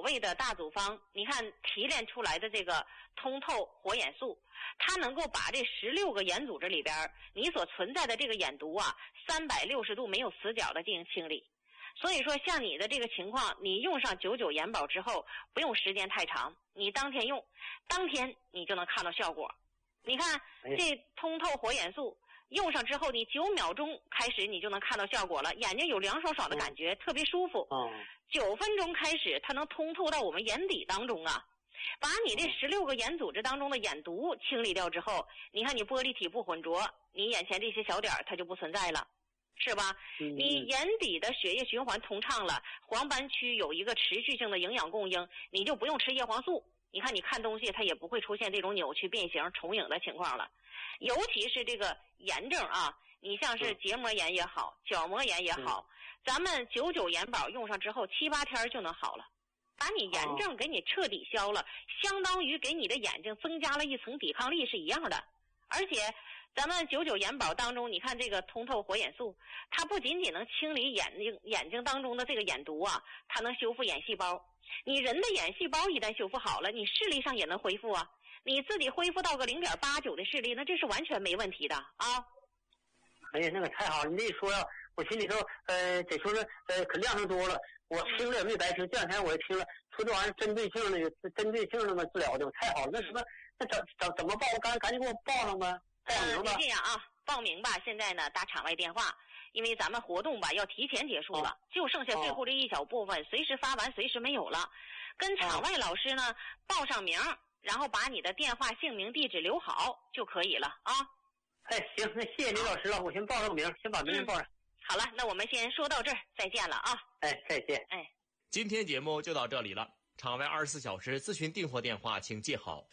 谓的大组方，你看提炼出来的这个通透火眼素，它能够把这16个眼组织里边你所存在的这个眼毒啊，360度没有死角的进行清理。所以说像你的这个情况，你用上99眼宝之后，不用时间太长，你当天用，当天你就能看到效果。你看这通透火眼素用上之后，你9秒钟开始你就能看到效果了，眼睛有凉爽爽的感觉，特别舒服。9分钟开始它能通透到我们眼底当中啊，把你这16个眼组织当中的眼毒清理掉之后，你看你玻璃体不浑浊，你眼前这些小点它就不存在了，是吧？你眼底的血液循环通畅了，黄斑区有一个持续性的营养供应，你就不用吃叶黄素，你看你看东西它也不会出现这种扭曲变形重影的情况了。尤其是这个炎症啊，你像是结膜炎也好，角膜炎也好，咱们99眼宝用上之后7、8天就能好了，把你炎症给你彻底消了，相当于给你的眼睛增加了一层抵抗力是一样的。而且咱们99眼宝当中，你看这个通透火眼素，它不仅仅能清理眼睛当中的这个眼毒啊，它能修复眼细胞。你人的眼细胞一旦修复好了，你视力上也能恢复啊。你自己恢复到个0.89的视力，那这是完全没问题的啊！ 哎呀，那个太好了！你这一说呀，我心里头得说是可亮堂多了。我听了也没白听，这两天我也听了，说这玩意儿针对性那个治疗的，太好了。那什么，那怎么报？赶紧给我报上吧，报名吧。 这样啊，报名吧。现在呢，打场外电话，因为咱们活动吧要提前结束了，就剩下最后这一小部分，随时发完，随时没有了。跟场外老师呢报上名。然后把你的电话、姓名、地址留好就可以了啊！ 哎，行，那谢谢李老师了，我先报上名，先把名报上。 好了，那我们先说到这儿，再见了啊！ 哎，再见。 哎， 今天节目就到这里了。场外24小时咨询订货电话，请记好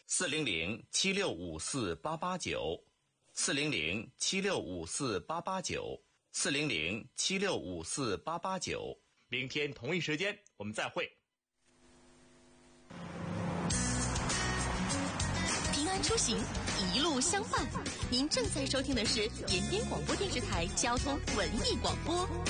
：400-7654-889，400-7654-889，400-7654-889。明天同一时间我们再会。 出行一路相伴，您正在收听的是延边广播电视台交通文艺广播。